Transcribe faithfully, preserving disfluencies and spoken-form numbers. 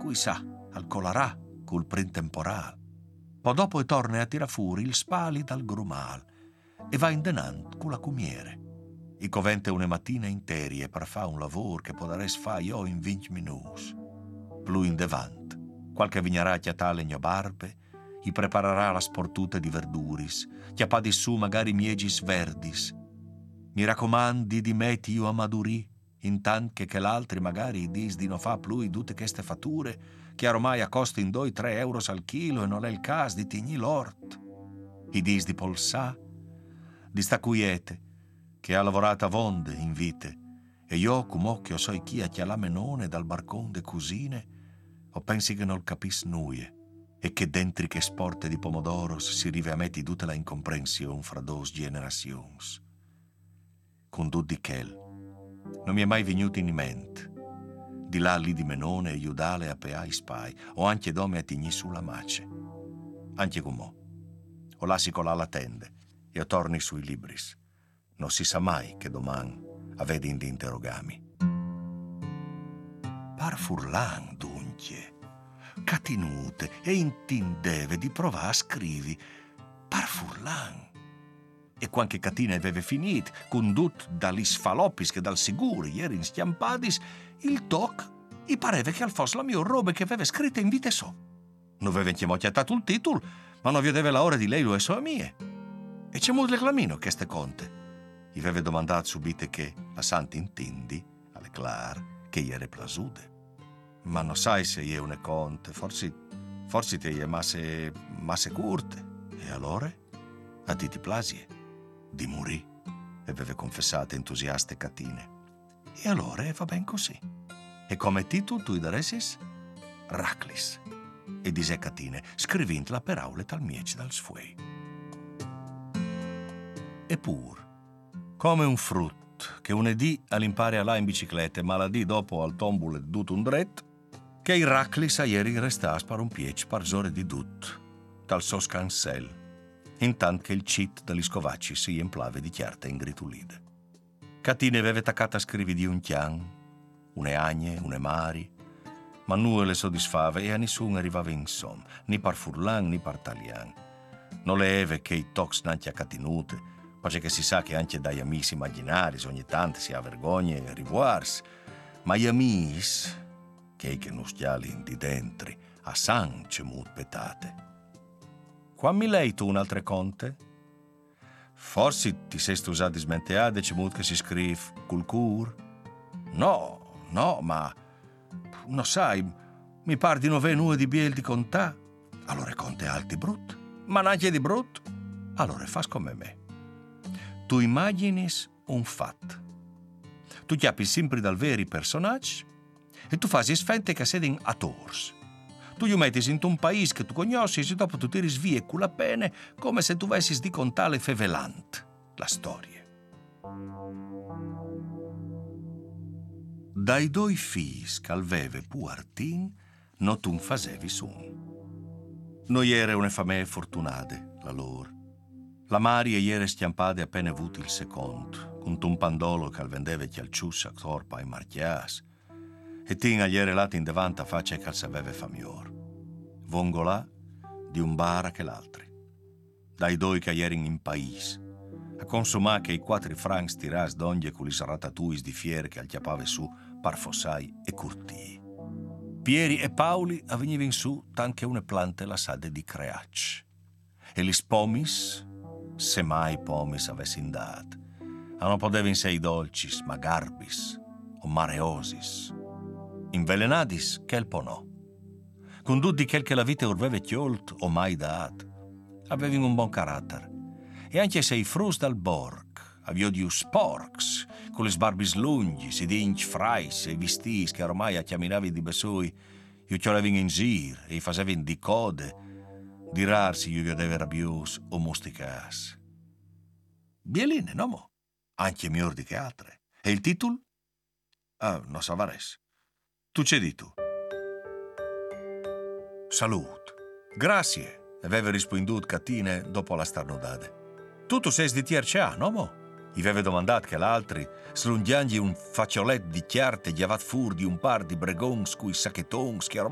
cui sa, al colarà col prin temporal. Poi dopo e torna a tira fuori il spali dal grumal e va in denant con la cumiere. I covente una mattina interie per fa un lavoro che podares fa io in venti minuti. Plu in devant, qualche vignarà chiatà legno barbe, gli preparerà la sportuta di verduris, chiapà di su magari miegis verdis. Mi raccomandi di metti io a madurì, intant che che l'altri magari dis di no fa più tutte queste fatture, che ormai a costo in due tre euro al chilo e non è il caso di tigni l'ort. I dis di polsà, di sta quiete, che ha lavorato a vonde in vite, e io, come occhio so chi a chialà menone dal barcon de cusine, o pensi che non capis nuie, e che dentri che sporte di pomodoros si rive a metti tutta la incomprensione fra dos generazions. Con tut di chel, non mi è mai venuto in mente, di là lì di menone e iudale a peai spai, o anche dome a tigni sulla mace. Anche com'ò, o lassi colà la tende, e o torni sui libris. Non si sa mai che doman avete in di interrogami. Par furlan, dunque, catinute e intindeve di provare a scrivi par furlan. E qualche catina aveva finito, condut dagli sfaloppis che dal sicuro ieri in stiampadis, il toc gli pareva che al fosse la mia roba che aveva scritta in vite so. Non aveva chiamato il titolo, ma non vedeva l'ora di lei lo e so mie. E c'è molto reclamino che ste conte. Gli aveva domandato subito che la santa intendi, alle clar, che gli era plasude. Ma non sai se gli è una conte, forse, forse te gli è masse, masse curte. E allora? A ti ti plasie? Di morì, aveva confessato entusiaste catine. E allora va ben così. E come titolo tu daressis? Raclis. E dise catine, scrivintla per aule tal mieci dal sfuei. Eppur, come un frutto che unedì all'impare a là in bicicletta, ma la dì dopo al tombole dut un dret, che i Raclis a ieri restas per un piec par zore di dut, tal so scansel, intant che il cit dagli scovacci si emplave di chiarta in gritulide. Catine aveva attaccata a scrivi di un chian, une agne, une mari, ma nulla le soddisfava e a nessuno arrivava insomma, né par furlan né par talian. Non le eve che i tox nanti a catinute, pace che si sa che anche dagli amici immaginari ogni tanto si ha vergogna e rivuars, ma gli amici, che che non stiali di dentri, a san c'è mut petate. Quammi lei tu un'altre conte? Forse ti sei stusato di smenteare c'è mut che si scrive col cur? No, no, ma non sai, mi par di nove nue di biel di contà. Allora conte alti brut, ma neanche di brut. Allora fas come me. Tu immaginis un fatto. Tu chiappi sempre dal veri personaggi e tu fasi sfente che sedin attors. Tu gli metti in un paese che tu conosci e dopo tu tiri via con la pena come se tu avessi di contare fevelant la storia. Dai due figli che aveva Puartin non tu fasevi sun. Noi era una famiglia fortunate, la loro. La Maria ieri stiampade appena avuto il secondo, con un pandolo che vendeva chialciussa a torpa e marchias, e tinga ieri lato in davanti a faccia che sapeva famior. Vongolà di un bara che l'altri. Dai due che ieri in paese, a consumare che i quattro francs tiras d'ogni con i ratatouilles di fiere che al chiappave su parfossai e curtii. Pieri e Pauli avvenivano in su tanche une plante lassade di creac. E gli pomis, se mai pomis avessi dat, non podevan sei dolcis, ma garbis o mareosis. Invelenadis, quel po' no. Con tutti quel che la vita urveve chiolt o mai dat, avevano un buon carattere. E anche se i frus dal borg, avio di sporks, con le sbarbis lunghi, si dinch frais e vistis che ormai a chiaminavi di besui, io chiolevin in gir e i fasevin di code, di rarsi io vedeva rabios o musticas. Bieline, no mo? Anche miglior di che altre. E il titolo? Ah, non savares. Tu c'è di tu. Salut. Grazie, aveva risponduto Catine dopo la starnudade. Tutto sei di tiercia, no mo? Gli aveva domandato che l'altri, slunghiangli un facciolet di chiarte, gli avat fur di un par di bregons cui sacchettons che